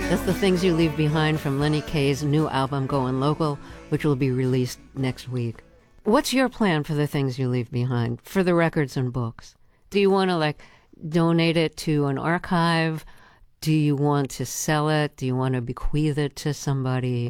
That's The Things You Leave Behind from Lenny Kaye's new album, Going Local, which will be released next week. What's your plan for the things you leave behind, for the records and books? Do you want to, donate it to an archive? Do you want to sell it? Do you want to bequeath it to somebody?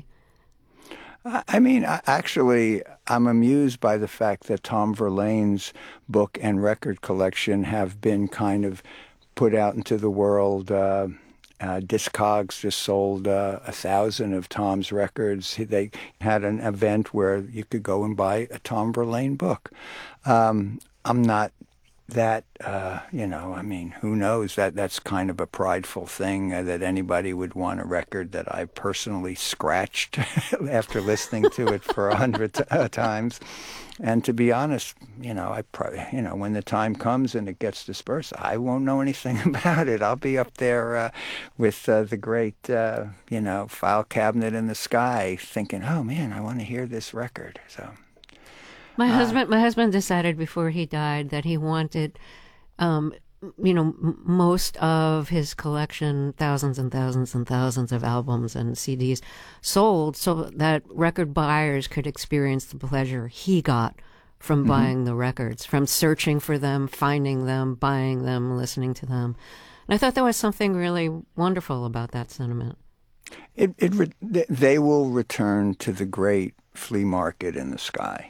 Actually, I'm amused by the fact that Tom Verlaine's book and record collection have been kind of put out into the world. Discogs just sold 1,000 of Tom's records. They had an event where you could go and buy a Tom Verlaine book. I'm not that, who knows? That's kind of a prideful thing that anybody would want a record that I personally scratched after listening to it for 100 times. And to be honest, I probably, when the time comes and it gets dispersed, I won't know anything about it. I'll be up there with the great, file cabinet in the sky thinking, oh, man, I want to hear this record. So. My husband decided before he died that he wanted, most of his collection, thousands and thousands and thousands of albums and CDs, sold so that record buyers could experience the pleasure he got from buying the records, from searching for them, finding them, buying them, listening to them. And I thought there was something really wonderful about that sentiment. They will return to the great flea market in the sky.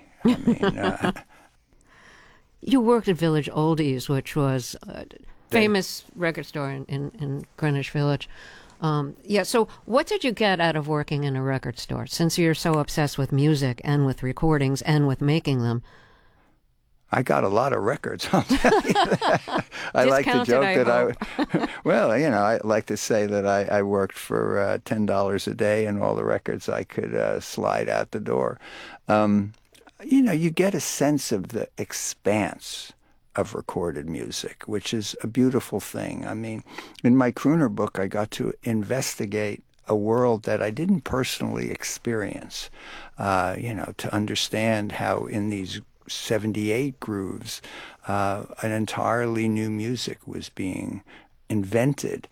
You worked at Village Oldies, which was a famous record store in Greenwich Village. So what did you get out of working in a record store, since you're so obsessed with music and with recordings and with making them? I got a lot of records, I'll tell you that. I like to joke I like to say that I worked for $10 a day and all the records I could slide out the door. You get a sense of the expanse of recorded music, which is a beautiful thing. In my crooner book, I got to investigate a world that I didn't personally experience, to understand how in these 78 grooves, an entirely new music was being invented.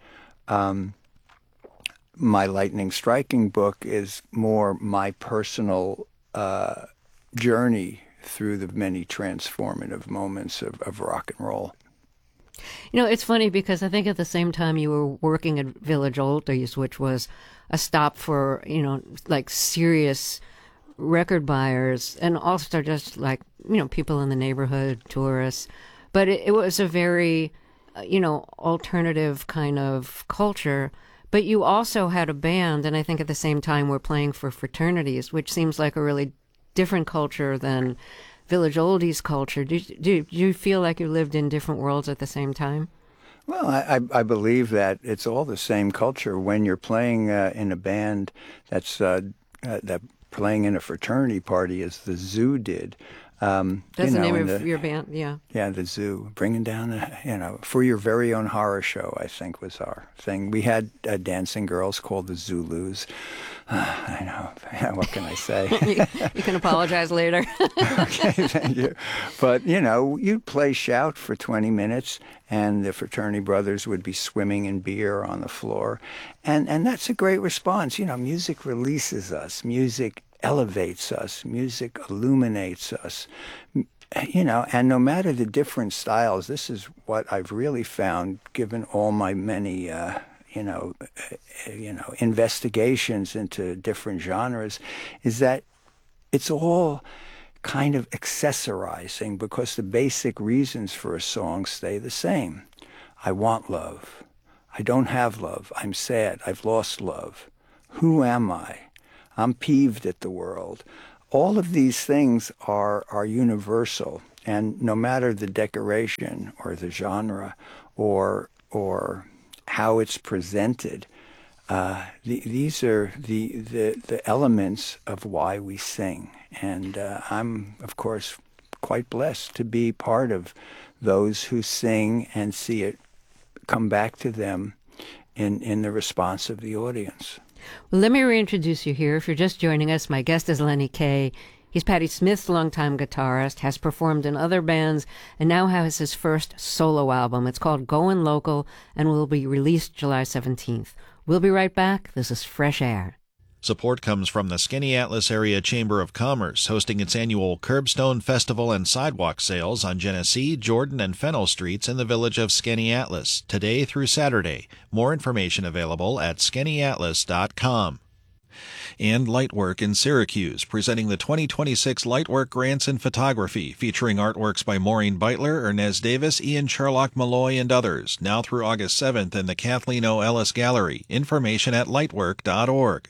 My Lightning Striking book is more my personal journey through the many transformative moments of rock and roll. It's funny because I think at the same time you were working at Village Oldies, which was a stop for, serious record buyers and also just people in the neighborhood, tourists. But it was a very, alternative kind of culture. But you also had a band, and I think at the same time were playing for fraternities, which seems like a really different culture than Village Oldies culture. Do you feel like you lived in different worlds at the same time? Well, I believe that it's all the same culture. When you're playing in a band that's that playing in a fraternity party, as the Zoo did. That's the name of your band, yeah. Yeah, the Zoo, bringing down, for your very own horror show, I think was our thing. We had dancing girls called the Zulus. I know. What can I say? You can apologize later. Okay, thank you. But, you'd play Shout for 20 minutes, and the fraternity brothers would be swimming in beer on the floor. And that's a great response. Music releases us. Music elevates us. Music illuminates us. And no matter the different styles, this is what I've really found, given all my many investigations into different genres, is that it's all kind of accessorizing, because the basic reasons for a song stay the same. I want love. I don't have love. I'm sad. I've lost love. Who am I? I'm peeved at the world. All of these things are universal, and no matter the decoration or the genre or how it's presented, these are the elements of why we sing. And I'm, of course, quite blessed to be part of those who sing and see it come back to them in the response of the audience. Well, let me reintroduce you here. If you're just joining us, my guest is Lenny Kaye. He's Patti Smith's longtime guitarist, has performed in other bands, and now has his first solo album. It's called Going Local and will be released July 17th. We'll be right back. This is Fresh Air. Support comes from the Skaneateles Area Chamber of Commerce, hosting its annual Curbstone Festival and Sidewalk Sales on Genesee, Jordan, and Fennell Streets in the village of Skaneateles, today through Saturday. More information available at skaneateles.com. And Lightwork in Syracuse, presenting the 2026 Lightwork Grants in Photography, featuring artworks by Maureen Beitler, Ernest Davis, Ian Sherlock Malloy, and others, now through August 7th in the Kathleen O. Ellis Gallery. Information at lightwork.org.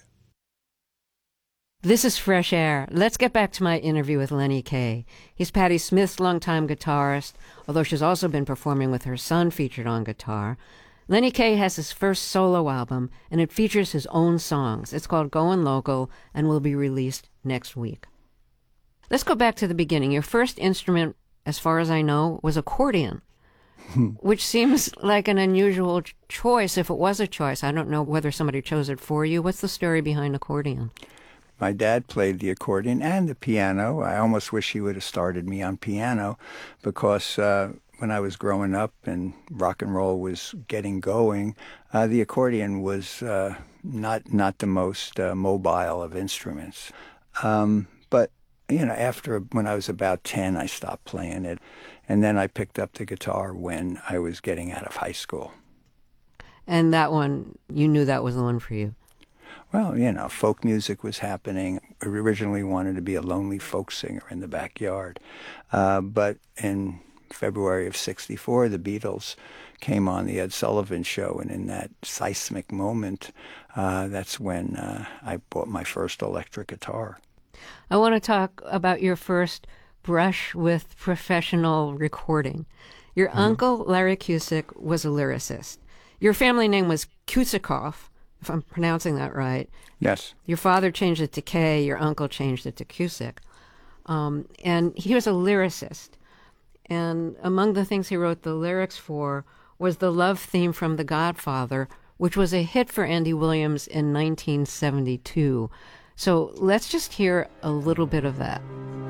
This is Fresh Air. Let's get back to my interview with Lenny Kaye. He's Patti Smith's longtime guitarist, although she's also been performing with her son featured on guitar. Lenny Kaye has his first solo album, and it features his own songs. It's called Goin' Local and will be released next week. Let's go back to the beginning. Your first instrument, as far as I know, was accordion, which seems like an unusual choice if it was a choice. I don't know whether somebody chose it for you. What's the story behind accordion? My dad played the accordion and the piano. I almost wish he would have started me on piano because when I was growing up and rock and roll was getting going, the accordion was not the most mobile of instruments. But, after when I was about 10, I stopped playing it. And then I picked up the guitar when I was getting out of high school. And that one, you knew that was the one for you? Well, folk music was happening. I originally wanted to be a lonely folk singer in the backyard. But in February of '64, the Beatles came on the Ed Sullivan Show, and in that seismic moment, that's when I bought my first electric guitar. I want to talk about your first brush with professional recording. Your uncle, Larry Cusick, was a lyricist. Your family name was Kusikoff, if I'm pronouncing that right. Yes. Your father changed it to Kaye, your uncle changed it to Cusick. And he was a lyricist. And among the things he wrote the lyrics for was the love theme from The Godfather, which was a hit for Andy Williams in 1972. So let's just hear a little bit of that.